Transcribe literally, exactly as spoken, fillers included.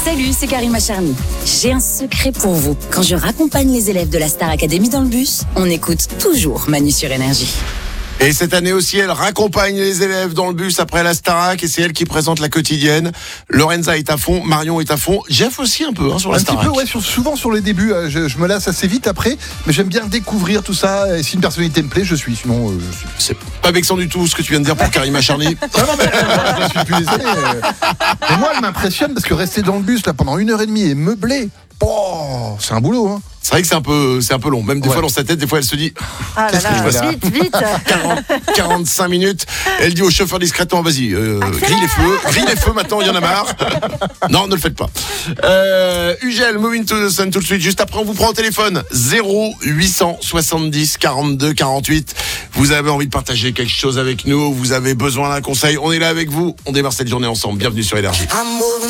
Salut, c'est Karima Charny. J'ai un secret pour vous. Quand je raccompagne les élèves de la Star Academy dans le bus, on écoute toujours Manu sur Énergie. Et cette année aussi, elle raccompagne les élèves dans le bus après la Starac et c'est elle qui présente la quotidienne. Lorenza est à fond, Marion est à fond, Jeff aussi un peu hein, sur la un Starac. Un petit peu, ouais, sur, souvent sur les débuts. Je, je me lasse assez vite après, mais j'aime bien découvrir tout ça. Et si une personnalité me plaît, je suis. Sinon, euh, je suis. C'est pas vexant du tout ce que tu viens de dire pour Karima Charny. Non, non, mais euh, je suis plus désolé. Mais moi, elle m'impressionne parce que rester dans le bus là pendant une heure et demie et meubler, oh, c'est un boulot, hein. C'est vrai que c'est un peu, c'est un peu long. Même des ouais. fois dans sa tête, des fois elle se dit ah là là, vite, vite. quarante, quarante-cinq minutes. Elle dit au chauffeur discrètement, vas-y, euh, grille les feux, grille les feux maintenant, il y en a marre. Non, ne le faites pas. Euh, Ugel, Moving to the Sun tout de suite. Juste après, on vous prend au téléphone. zéro huit cent soixante-dix quarante-deux quarante-huit. Vous avez envie de partager quelque chose avec nous, vous avez besoin d'un conseil. On est là avec vous. On démarre cette journée ensemble. Bienvenue sur Énergie.